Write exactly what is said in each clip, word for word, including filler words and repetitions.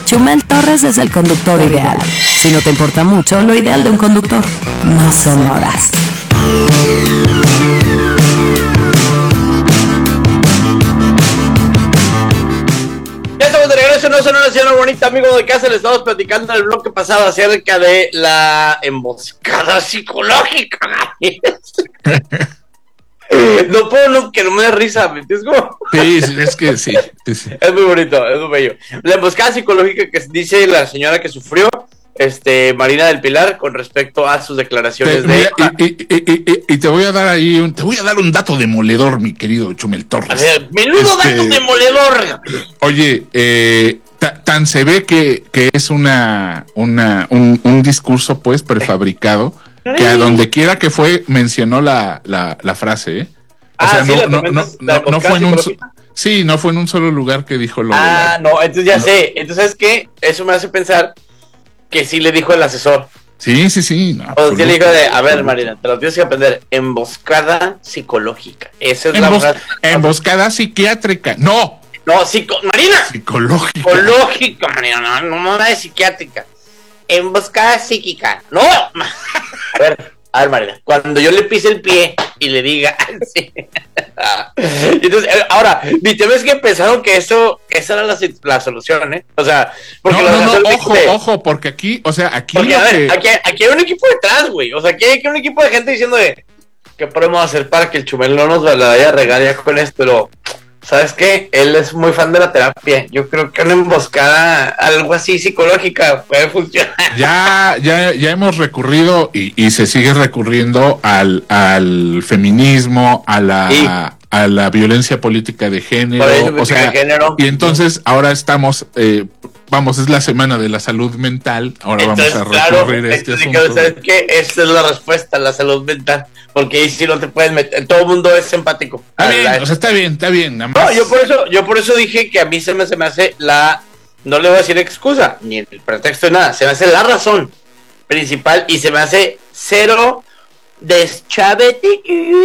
Chumel Torres es el conductor ideal. Si no te importa mucho, lo ideal de un conductor no son horas. Ya estamos de regreso, no son una señora bonita, amigo de casa. Le estamos platicando en el bloque pasado acerca de la emboscada psicológica. No puedo no, que no me dé risa, ¿me entiendes? Sí, es que sí, sí. Es muy bonito, es muy bello. La emboscada psicológica que dice la señora que sufrió, este, Marina del Pilar, con respecto a sus declaraciones te, de... mira, y, y, y, y, y te voy a dar ahí, un, te voy a dar un dato demoledor, mi querido Chumel Torres. A ver, menudo este, dato demoledor. Oye, eh, t- tan se ve que, que es una, una un, un discurso, pues, prefabricado, que a donde quiera que fue mencionó la, la, la frase, ¿eh? O ah, sea, sí, no, no, no, no, no fue en un so- sí, no fue en un solo lugar que dijo lo Ah, de la... no, entonces ya no. sé. Entonces es que eso me hace pensar que sí le dijo el asesor. Sí, sí, sí. No, o sí le dijo de, a ver, Marina, te lo tienes que aprender. Emboscada psicológica. Esa es Embos- la frase. Emboscada psiquiátrica. No. No, psico, Marina. Psicológica. Psicológica, Marina, no, no, no, no es psiquiátrica. Emboscada psíquica. No. A ver, a ver, Marina, cuando yo le pise el pie y le diga sí. Entonces, ahora, mi tema es que pensaron que eso, esa era la, la solución, ¿eh? O sea, porque no, no, no, ojo, de... ojo, porque aquí, o sea, aquí porque, lo a ver, que... aquí, aquí hay un equipo detrás, güey. O sea, aquí hay un equipo de gente diciendo de ¿qué podemos hacer para que el Chumel no nos la vaya a regar ya con esto? Pero, ¿sabes qué? Él es muy fan de la terapia. Yo creo que una emboscada, algo así psicológica, puede funcionar. Ya, ya, ya hemos recurrido y, y se sigue recurriendo al, al feminismo, a la, sí. a la violencia política de género, o sea, de género. Y entonces ahora estamos, eh, vamos, es la semana de la salud mental, ahora entonces, vamos a recurrir claro, a este asunto. ¿Sabes qué? Esa es la respuesta, la salud mental, porque ahí sí no te puedes meter, todo el mundo es empático. Está bien, la, o sea, está bien, está bien. Nada más. No, yo por eso, yo por eso dije que a mí se me, se me hace la, no le voy a decir excusa, ni el pretexto de nada, se me hace la razón principal y se me hace cero deschavete.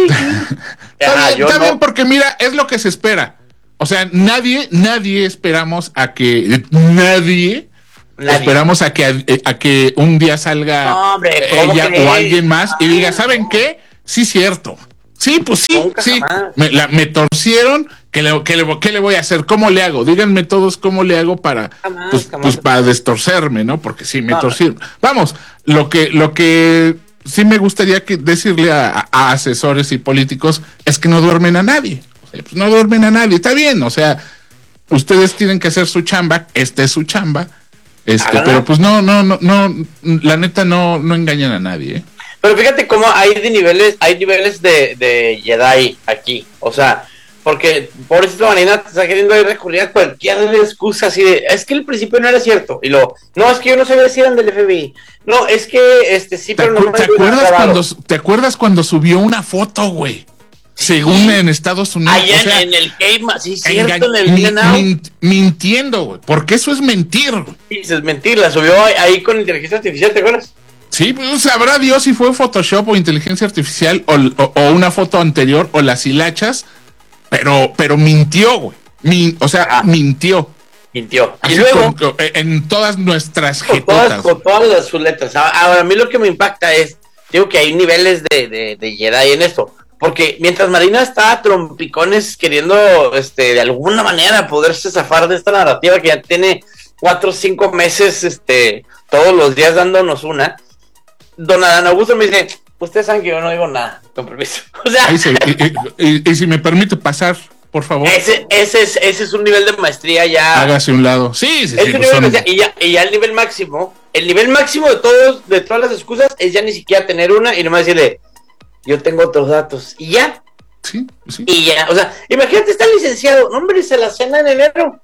Está, bien, está no. bien, porque mira, es lo que se espera. O sea, nadie, nadie esperamos a que, nadie, nadie. esperamos a que, a, a que un día salga no, hombre, ella o alguien más y diga, ¿saben qué? Sí, cierto. Sí, pues sí, Nunca sí. Me, la, me torcieron. ¿Qué le, qué, le, ¿Qué le voy a hacer? ¿Cómo le hago? Díganme todos cómo le hago para, jamás, pues, jamás. pues para destorcerme, ¿no? Porque sí, me no, torcieron. No. Vamos, lo que, lo que sí me gustaría que decirle a, a asesores y políticos es que no duermen a nadie. O sea, pues no duermen a nadie. Está bien, o sea, ustedes tienen que hacer su chamba. Esta es su chamba. Este, pero no. pues no, no, no, no, la neta no, no engañan a nadie, ¿eh? Pero fíjate cómo hay de niveles, hay niveles de, de Jedi aquí, o sea, porque pobrecito Marina te está queriendo recurrir a cualquier excusa así de, es que el principio no era cierto, y luego, no, es que yo no sabía si eran del F B I, no, es que, este, sí, pero no me ¿te acuerdas cuando, ¿Te acuerdas cuando subió una foto, güey? Según sí. en Estados Unidos. Allá o sea, en el Game, sí, cierto, en el min, Mintiendo, güey, porque eso es mentir, güey. Sí, es mentir, la subió ahí con inteligencia artificial, ¿te acuerdas? Sí, pues sabrá Dios si fue Photoshop o inteligencia artificial o, o, o una foto anterior o las hilachas, pero, pero mintió, güey. Min, o sea, ah, mintió. Mintió. Así y luego, con, en todas nuestras con jetotas. Todas, con todas las sus letras. Ahora, a mí lo que me impacta es, digo que hay niveles de, de, de Jedi en esto. Porque mientras Marina está a trompicones queriendo, este, de alguna manera poderse zafar de esta narrativa que ya tiene cuatro o cinco meses, este, todos los días dándonos una, don Adán Augusto me dice, ustedes saben que yo no digo nada, con permiso. O sea, Ahí se, y, y, y si me permite pasar, por favor. Ese, ese, es, ese es un nivel de maestría ya. Hágase un lado. Sí, sí, sí. Pues son... y, ya, y ya el nivel máximo, el nivel máximo de todos, de todas las excusas, es ya ni siquiera tener una y nomás decirle, yo tengo otros datos. Y ya. Sí, sí. Y ya, o sea, imagínate, está licenciado, no, hombre, se la cena en enero.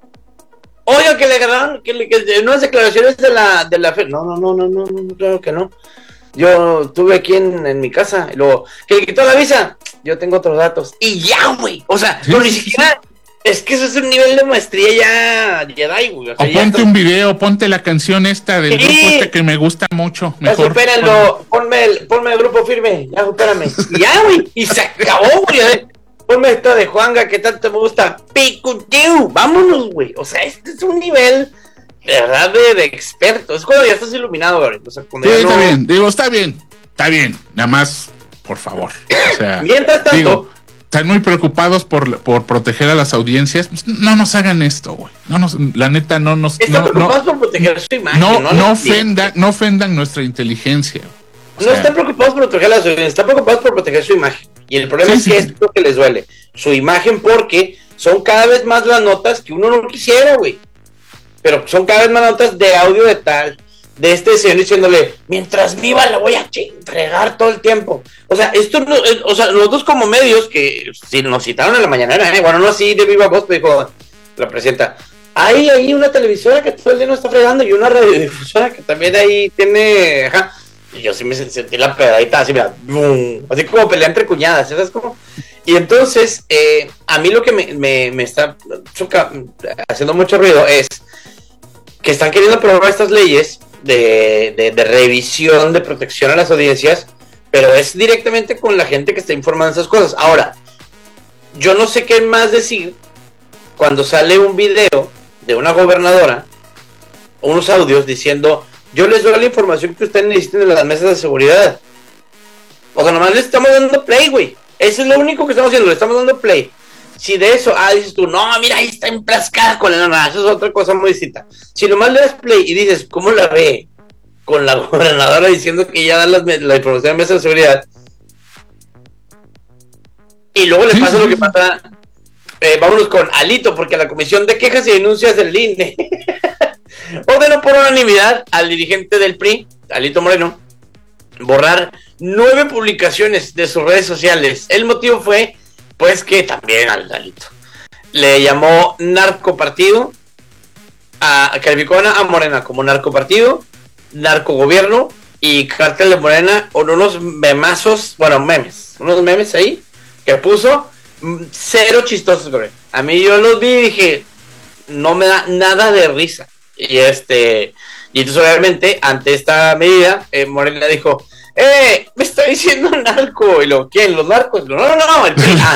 Oiga, que le agarraron, que, le, que unas declaraciones de la, de la fe. No, no, no, no, no, no, claro que no. Yo estuve aquí en, en mi casa, y luego, que le quitó la visa, yo tengo otros datos. Y ya, güey. O sea, sí, no, ni siquiera, sí. Es que eso es un nivel de maestría ya Jedi, güey. O, sea, o ponte está... un video, ponte la canción esta del sí. grupo este que me gusta mucho. Mejor. Supérenlo, ponme el, ponme el grupo firme, ya, supérame. Y ya, güey, y se acabó, güey. Ponme esta de Juanga que tanto me gusta. Picutiu, vámonos, güey. O sea, este es un nivel de verdad, de, de experto. Es cuando ya estás iluminado, güey. O sea, cuando sí, ya está no... bien, digo, está bien, está bien, nada más, por favor. O sea, mientras tanto, digo, están muy preocupados por, por proteger a las audiencias. Pues no nos hagan esto, güey. No nos, la neta, no nos. Están no, preocupados no, por proteger su imagen. No, no, no, ofendan, no ofendan nuestra inteligencia. O sea, no están preocupados por proteger a las audiencias, están preocupados por proteger su imagen. Y el problema sí, es que sí. es lo que les duele. Su imagen, porque son cada vez más las notas que uno no quisiera, güey. Pero son cada vez más notas de audio de tal, de este señor diciéndole, mientras viva la voy a fregar todo el tiempo. O sea, esto no, eh, o sea, nosotros como medios que si nos citaron en la mañanera, eh, bueno, no así de viva voz, pero dijo la presidenta, hay ahí una televisora que todo el día nos está fregando y una radiodifusora que también ahí tiene, ajá. Y yo sí me sentí la pedadita así, mira, boom, así como pelea entre cuñadas, ¿sabes cómo? Y entonces, eh, a mí lo que me, me, me está choca, haciendo mucho ruido es que están queriendo aprobar estas leyes de, de, de revisión, de protección a las audiencias, pero es directamente con la gente que está informando esas cosas. Ahora, yo no sé qué más decir cuando sale un video de una gobernadora, unos audios diciendo, yo les doy la información que ustedes necesiten de las mesas de seguridad. O sea, nomás les estamos dando play, güey. Eso es lo único que estamos haciendo, le estamos dando play. Si de eso, ah, dices tú, no, mira, ahí está emplascada con la nada, eso es otra cosa muy distinta. Si nomás le das play y dices, ¿cómo la ve? Con la gobernadora diciendo que ya da las, la información de mesa de seguridad. Y luego le pasa lo que pasa, eh, vámonos con Alito, porque la Comisión de Quejas y Denuncias del I N E ordenó por unanimidad al dirigente del P R I, Alito Moreno, borrar nueve publicaciones de sus redes sociales. El motivo fue, pues, que también al Alito le llamó narcopartido, a, calificó a Morena como narcopartido, narcogobierno y cártel de Morena, con unos memazos, bueno, memes, unos memes ahí que puso cero chistosos, güey. A mí yo los vi y dije, no me da nada de risa. Y este, y entonces obviamente ante esta medida, eh, Morena dijo, eh, me está diciendo narco. Y lo, ¿quién? ¿Los narcos? No, no, no, el P R I.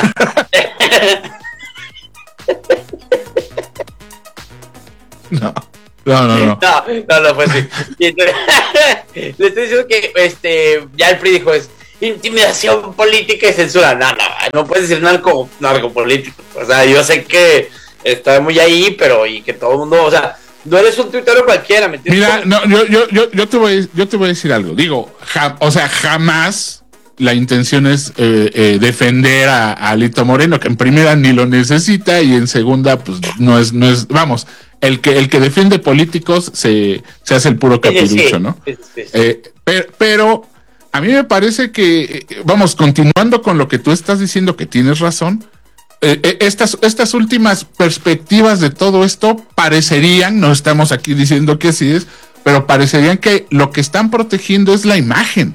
No, no, no, no. No, no, no fue así. Y entonces, le estoy diciendo que este, ya el P R I dijo es intimidación política y censura. No, no, no puedes decir narco, narco político. O sea, yo sé que está muy ahí, pero y que todo el mundo, o sea, no eres un tuitero cualquiera, ¿me entiendes? Mira, no, yo, yo, yo, yo te voy, yo te voy a decir algo. Digo, ja, o sea, jamás la intención es eh, eh, defender a, a Alito Moreno, que en primera ni lo necesita y en segunda, pues no es, no es, vamos, el que, el que defiende políticos se, se hace el puro capirucho, sí, sí, ¿no? Sí, sí, sí. Eh, pero, pero a mí me parece que, vamos, continuando con lo que tú estás diciendo, que tienes razón. Eh, estas, estas últimas perspectivas de todo esto parecerían, no estamos aquí diciendo que sí es, pero parecerían que lo que están protegiendo es la imagen.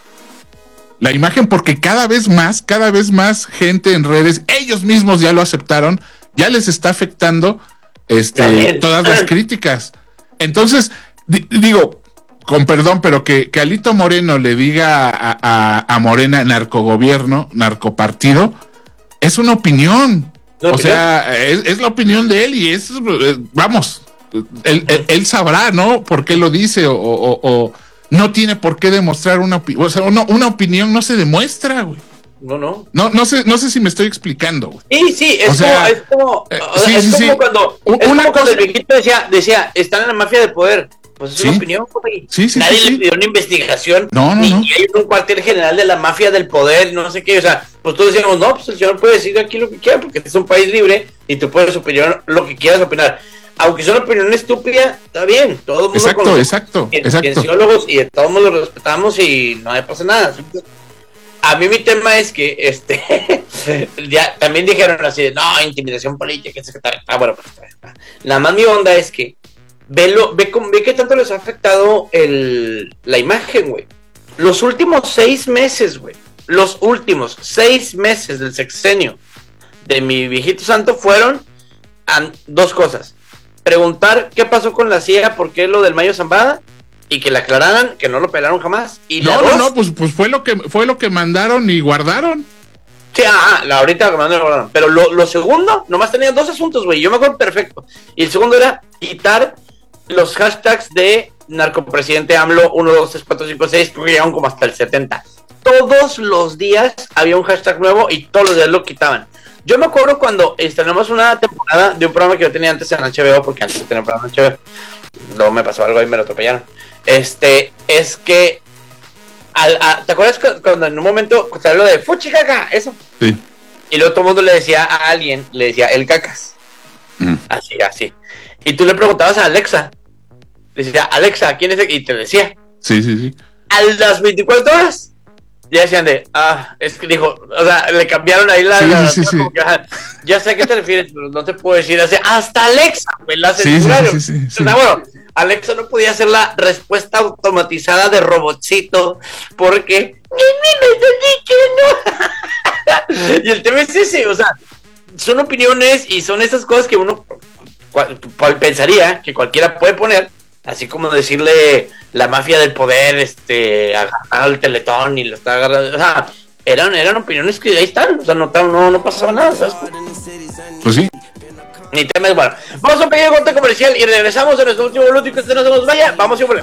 La imagen, porque cada vez más, cada vez más gente en redes, ellos mismos ya lo aceptaron, ya les está afectando este, todas las críticas. Entonces, di, digo, con perdón, pero que, que Alito Moreno le diga a, a, a Morena narcogobierno, narcopartido, es una opinión. ¿No, o sea, es, es la opinión de él y es, vamos, él, él, él sabrá, ¿no? Por qué lo dice o, o, o no tiene por qué demostrar una opinión. O sea, una, una opinión no se demuestra, güey. No, no. No, no sé, no sé si me estoy explicando, güey. Sí, sí, es o sea, como, es como, eh, o sea, sí, es sí, como sí. cuando, una es como cosa... cuando el viejito decía, decía, están en la mafia del poder. Pues es ¿Sí? una opinión, güey. Sí, sí, Nadie sí, le sí. pidió una investigación. No, no, ni no. hay un cuartel general de la mafia del poder, no sé qué. O sea, pues todos decíamos, no, pues el señor puede decir aquí lo que quiera, porque este es un país libre y tú puedes opinar lo que quieras opinar. Aunque sea una opinión estúpida, está bien. Todo el mundo Exacto, con los exacto, exacto. cienciólogos y todo el mundo lo respetamos y no me pasa nada. A mí mi tema es que este ya, también dijeron así de, no, intimidación política, etcétera. Ah, bueno, pues nada más mi onda es que ve, lo, ve, ve qué tanto les ha afectado el, la imagen, güey. Los últimos seis meses, güey. Los últimos seis meses del sexenio de mi viejito santo fueron a, dos cosas. Preguntar qué pasó con la C I A, por qué lo del Mayo Zambada, y que le aclararan que no lo pelaron jamás. Y no, la no, dos, no, pues, pues fue lo que fue lo que mandaron y guardaron. Sí, ah, la ahorita que mandaron y guardaron. Pero lo, lo segundo, nomás tenían dos asuntos, güey. Yo me acuerdo perfecto. Y el segundo era quitar los hashtags de narcopresidente AMLO uno, dos, tres, cuatro, cinco, seis, porque llegaron como hasta el setenta. Todos los días había un hashtag nuevo y todos los días lo quitaban. Yo me acuerdo cuando estrenamos una temporada de un programa que yo tenía antes en H B O, porque antes tenía un programa en H B O, luego me pasó algo y me lo atropellaron. Este, es que, al, a, ¿te acuerdas cuando en un momento salió lo de fuchi caca? Eso. Sí. Y luego todo el mundo le decía a alguien, le decía el cacas. Mm. Así, así. Y tú le preguntabas a Alexa, le decía, Alexa, ¿quién es el? Y te decía. Sí, sí, sí. A las veinticuatro horas. Ya decían de, ah, es que dijo, o sea, le cambiaron ahí la... Sí, la sí, sí, que, ah, ya sé a qué te refieres, pero no te puedo decir así. Hasta Alexa, pues la censuraron. Sí, sí, sí, sí, sí. O sea, bueno, Alexa no podía hacer la respuesta automatizada de robotcito, porque... Y el tema es ese, o sea, son opiniones y son esas cosas que uno cual, cual pensaría que cualquiera puede poner. Así como decirle la mafia del poder, este, agarrar el Teletón y lo está agarrando. O sea, eran, eran opiniones que ahí están. O sea, no, no, no pasaba nada, ¿sabes? Pues sí. Ni temas, bueno. Vamos a un pequeño corte comercial y regresamos a nuestro último bloque. Que usted no se nos vaya. Vamos, siempre.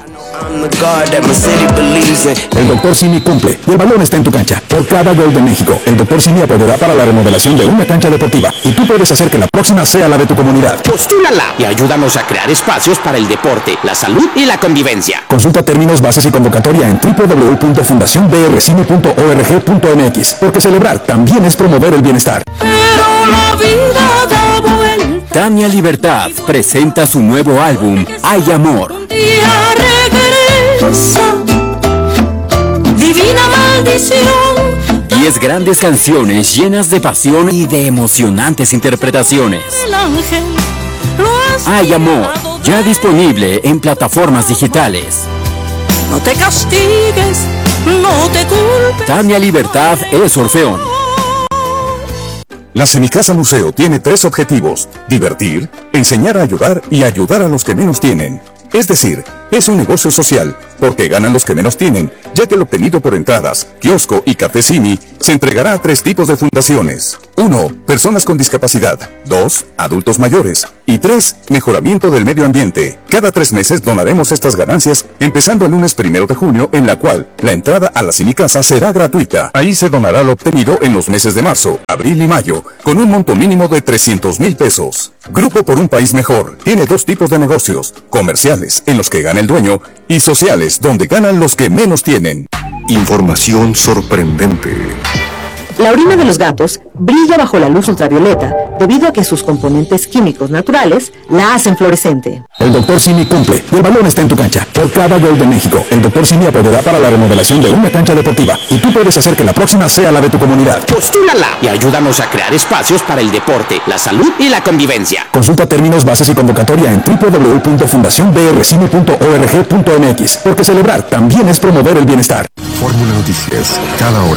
El doctor Simi cumple y el balón está en tu cancha. Por cada gol de México, el doctor Simi apoyará para la remodelación de una cancha deportiva. Y tú puedes hacer que la próxima sea la de tu comunidad. Postúlala y ayúdanos a crear espacios para el deporte, la salud y la convivencia. Consulta términos, bases y convocatoria en doble u doble u doble u punto fundación b r cine punto org punto m x. Porque celebrar también es promover el bienestar. Pero la vida da vuelta. Tania Libertad presenta su nuevo álbum, Hay Amor. Un día regresa, divina maldición. Diez grandes canciones llenas de pasión y de emocionantes interpretaciones. El ángel lo has Hay Amor, tirado ya de- disponible en plataformas digitales. No te castigues, no te culpes. Tania Libertad es Orfeón. La Semicasa Museo tiene tres objetivos: divertir, enseñar a ayudar y ayudar a los que menos tienen. Es decir, es un negocio social, porque ganan los que menos tienen, ya que el obtenido por entradas, kiosco y café Simi se entregará a tres tipos de fundaciones. uno. Personas con discapacidad. dos. Adultos mayores. Y tres. Mejoramiento del medio ambiente. Cada tres meses donaremos estas ganancias, empezando el lunes primero de junio, en la cual la entrada a la Semicasa será gratuita. Ahí se donará lo obtenido en los meses de marzo, abril y mayo, con un monto mínimo de trescientos mil pesos. Grupo por un País Mejor tiene dos tipos de negocios: comerciales, en los que gana el dueño, y sociales, donde ganan los que menos tienen. Información sorprendente. La orina de los gatos brilla bajo la luz ultravioleta debido a que sus componentes químicos naturales la hacen fluorescente. El doctor Simi cumple y el balón está en tu cancha. Por cada gol de México, el doctor Simi apoyará para la remodelación de una cancha deportiva. Y tú puedes hacer que la próxima sea la de tu comunidad. Postúlala y ayúdanos a crear espacios para el deporte, la salud y la convivencia. Consulta términos, bases y convocatoria en doble u doble u doble u punto fundación b r cine punto org punto m x. Porque celebrar también es promover el bienestar. Fórmula Noticias, cada hora.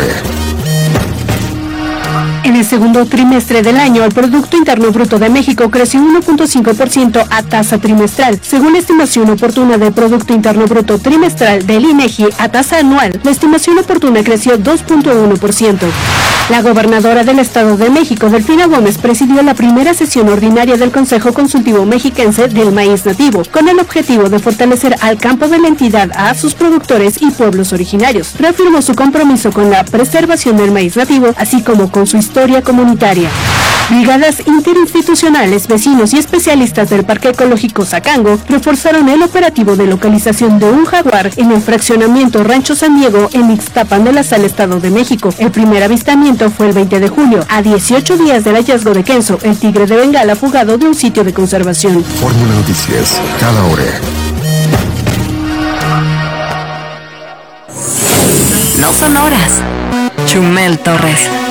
En el segundo trimestre del año, el Producto Interno Bruto de México creció uno punto cinco por ciento a tasa trimestral. Según la estimación oportuna del Producto Interno Bruto trimestral del INEGI a tasa anual, la estimación oportuna creció dos punto uno por ciento. La gobernadora del Estado de México, Delfina Gómez, presidió la primera sesión ordinaria del Consejo Consultivo Mexiquense del Maíz Nativo, con el objetivo de fortalecer al campo de la entidad, a sus productores y pueblos originarios. Reafirmó su compromiso con la preservación del maíz nativo, así como con su historia comunitaria. Brigadas interinstitucionales, vecinos y especialistas del Parque Ecológico Zacango reforzaron el operativo de localización de un jaguar en el fraccionamiento Rancho San Diego en Ixtapan de la Sal, Estado de México. El primer avistamiento fue el veinte de junio, a dieciocho días del hallazgo de Kenzo, el tigre de Bengala fugado de un sitio de conservación. Fórmula Noticias, cada hora. No son horas. Chumel Torres.